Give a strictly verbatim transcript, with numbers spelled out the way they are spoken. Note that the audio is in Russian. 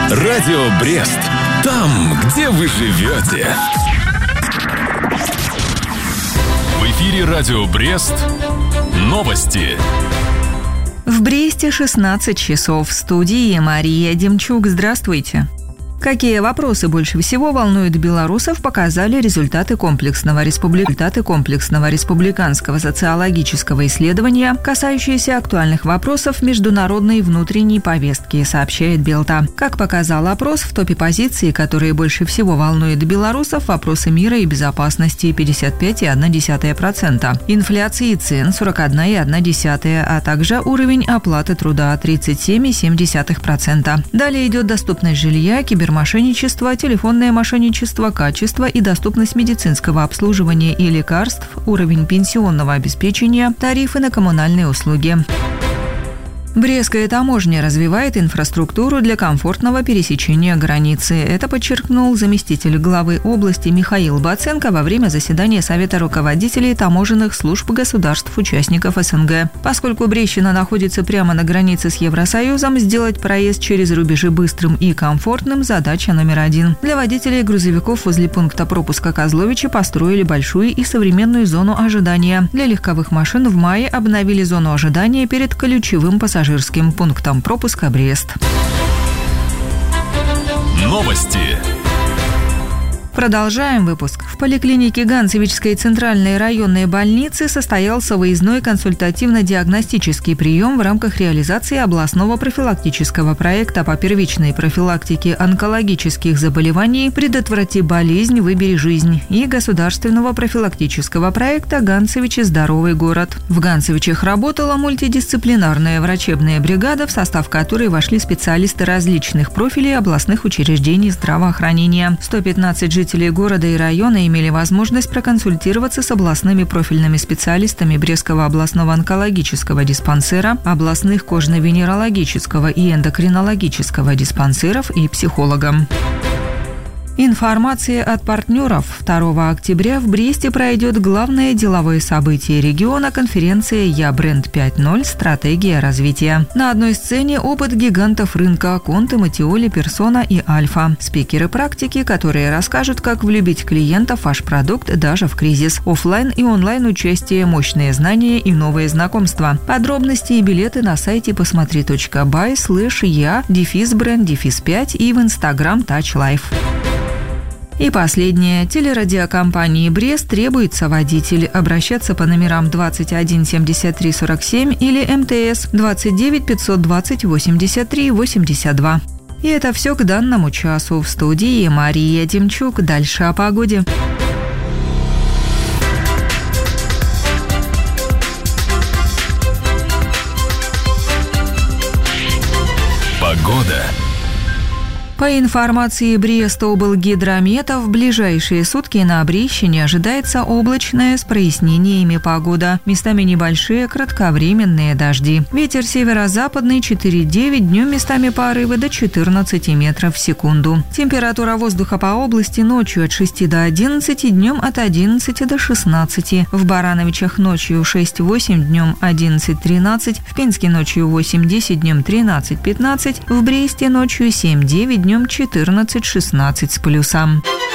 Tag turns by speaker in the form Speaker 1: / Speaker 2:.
Speaker 1: Радио Брест. Там, где вы живете. В эфире Радио Брест. Новости.
Speaker 2: В Бресте шестнадцать часов. В студии Мария Демчук. Здравствуйте. Какие вопросы больше всего волнуют белорусов, показали результаты комплексного, республи... результаты комплексного республиканского социологического исследования, касающиеся актуальных вопросов международной и внутренней повестки, сообщает Белта. Как показал опрос, в топе позиций, которые больше всего волнуют белорусов, вопросы мира и безопасности пятьдесят пять целых одна десятая процента, инфляции и цен сорок одна целых одна десятая процента, а также уровень оплаты труда тридцать семь целых семь десятых процента. Далее идет доступность жилья, кибермашинное мошенничество, телефонное мошенничество, качество и доступность медицинского обслуживания и лекарств, уровень пенсионного обеспечения, тарифы на коммунальные услуги. Брестская таможня развивает инфраструктуру для комфортного пересечения границы. Это подчеркнул заместитель главы области Михаил Баценко во время заседания Совета руководителей таможенных служб государств-участников СНГ. Поскольку Брестщина находится прямо на границе с Евросоюзом, сделать проезд через рубежи быстрым и комфортным – задача номер один. Для водителей грузовиков возле пункта пропуска Козловичи построили большую и современную зону ожидания. Для легковых машин в мае обновили зону ожидания перед ключевым пассажирским пунктом пропуска Брест.
Speaker 1: Новости.
Speaker 2: Продолжаем выпуск. В поликлинике Ганцевичской центральной районной больницы состоялся выездной консультативно-диагностический прием в рамках реализации областного профилактического проекта по первичной профилактике онкологических заболеваний «Предотврати болезнь, выбери жизнь» и государственного профилактического проекта «Ганцевичи. Здоровый город». В Ганцевичах работала мультидисциплинарная врачебная бригада, в состав которой вошли специалисты различных профилей областных учреждений здравоохранения. сто пятнадцать жителей Жители города и района имели возможность проконсультироваться с областными профильными специалистами Брестского областного онкологического диспансера, областных кожно-венерологического и эндокринологического диспансеров и психологом. Информация от партнеров. второго октября в Бресте пройдет главное деловое событие региона – конференция «Я бренд пять ноль. Стратегия развития». На одной сцене опыт гигантов рынка Конте, Матиоли, Персона и Альфа. Спикеры практики, которые расскажут, как влюбить клиента в ваш продукт даже в кризис. Оффлайн и онлайн участие, мощные знания и новые знакомства. Подробности и билеты на сайте посмотри точка бай слэш я дефис бренд дефис пять и в Инстаграм Touch Life. И последнее. Телерадиокомпании «Брест» требуется водитель. Обращаться по номерам двадцать один семьдесят три сорок семь или МТС двадцать девять пятьсот двадцать восемьдесят три восемьдесят два. И это все к данному часу. В студии Мария Демчук. Дальше о погоде.
Speaker 1: Погода.
Speaker 2: По информации Брестоблгидромета, в ближайшие сутки на Брестщине ожидается облачная с прояснениями погода. Местами небольшие кратковременные дожди. Ветер северо-западный четыре девять, днем местами порывы до четырнадцати метров в секунду. Температура воздуха по области ночью от шести до одиннадцати, днем от одиннадцати до шестнадцати. В Барановичах ночью шесть восемь, днем одиннадцать тринадцать. В Пенске ночью восемь десять, днем тринадцать пятнадцать. В Бресте ночью семь девять, днем четырнадцать шестнадцать с плюсом.